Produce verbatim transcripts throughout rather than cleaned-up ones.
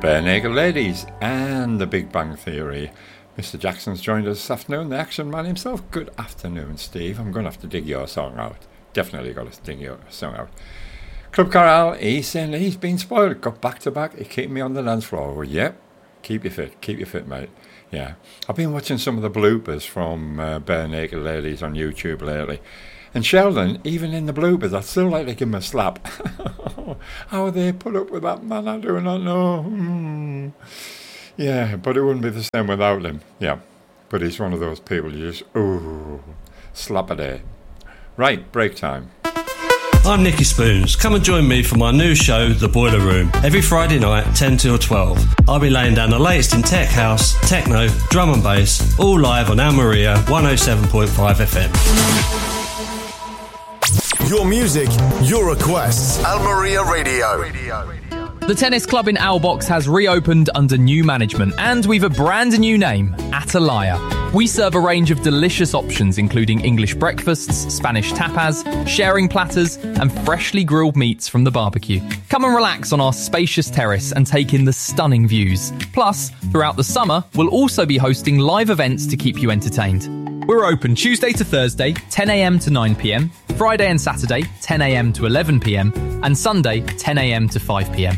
Bare Naked Ladies and The Big Bang Theory. Mister Jackson's joined us this afternoon, the action man himself. Good afternoon, Steve. I'm going to have to dig your song out. Definitely got to dig your song out. Club Corral, he's saying that he's been spoiled. Got back to back. He kept me on the dance floor. Well, yep. Keep you fit. Keep you fit, mate. Yeah. I've been watching some of the bloopers from uh, Bare Naked Ladies on YouTube lately. And Sheldon, even in the bloopers, I'd still like to give him a slap. How they put up with that man, I do not know. Mm. Yeah, but it wouldn't be the same without him. Yeah, but he's one of those people you just, ooh, slap a day. Right, break time. I'm Nicky Spoons. Come and join me for my new show, The Boiler Room, every Friday night, ten till twelve. I'll be laying down the latest in tech house, techno, drum and bass, all live on Al Maria one oh seven point five F M. Your music, your requests. Al Maria Radio. The tennis club in Albox has reopened under new management, and we've a brand new name, Atalaya. We serve a range of delicious options, including English breakfasts, Spanish tapas, sharing platters, and freshly grilled meats from the barbecue. Come and relax on our spacious terrace and take in the stunning views. Plus, throughout the summer, we'll also be hosting live events to keep you entertained. We're open Tuesday to Thursday, ten a.m. to nine p.m, Friday and Saturday, ten a.m. to eleven p.m, and Sunday, ten a.m. to five p.m.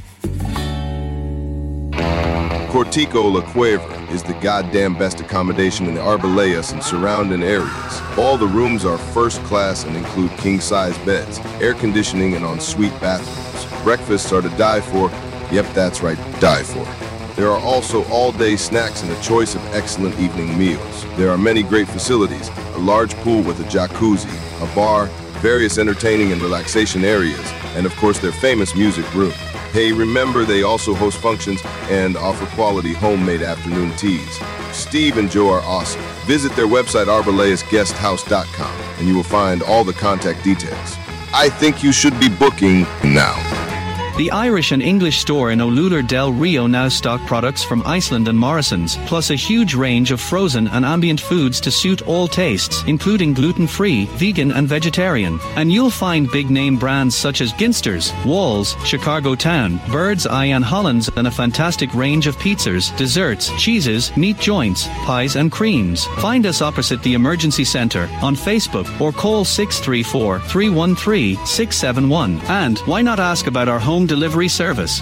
Cortico La Cueva is the goddamn best accommodation in the Arboledas and surrounding areas. All the rooms are first class and include king-size beds, air conditioning, and ensuite bathrooms. Breakfasts are to die for. Yep, that's right, die for. There are also all-day snacks and a choice of excellent evening meals. There are many great facilities, a large pool with a jacuzzi, a bar, various entertaining and relaxation areas, and of course their famous music room. Hey, remember they also host functions and offer quality homemade afternoon teas. Steve and Joe are awesome. Visit their website arboledas guest house dot com and you will find all the contact details. I think you should be booking now. The Irish and English store in Olular del Rio now stock products from Iceland and Morrison's, plus a huge range of frozen and ambient foods to suit all tastes, including gluten-free, vegan and vegetarian. And you'll find big-name brands such as Ginsters, Walls, Chicago Town, Bird's Eye and Hollands, and a fantastic range of pizzas, desserts, cheeses, meat joints, pies and creams. Find us opposite the Emergency Centre on Facebook or call six three four, three one three, six seven one. And why not ask about our home delivery service?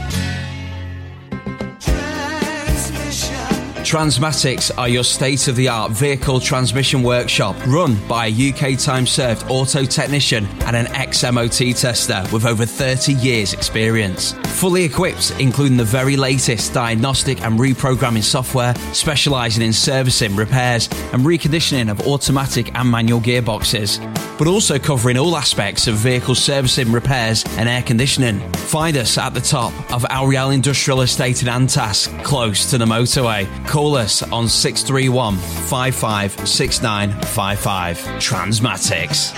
Transmatics are your state-of-the-art vehicle transmission workshop run by a U K time-served auto technician and an ex-M O T tester with over thirty years experience. Fully equipped, including the very latest diagnostic and reprogramming software, specialising in servicing, repairs and reconditioning of automatic and manual gearboxes, but also covering all aspects of vehicle servicing, repairs and air conditioning. Find us at the top of Al Real Industrial Estate in Antas, close to the motorway. Call us on six three one, five five six nine five five. Transmatics.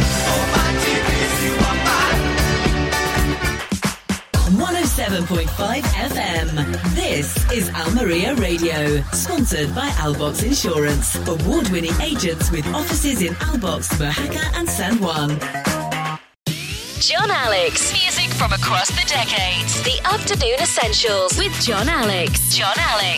one oh seven point five F M. This is Al Maria Radio, sponsored by Albox Insurance. Award-winning agents with offices in Albox, Mojaca and San Juan. John Alex. Music from across the decades. The Afternoon Essentials with John Alex. John Alex.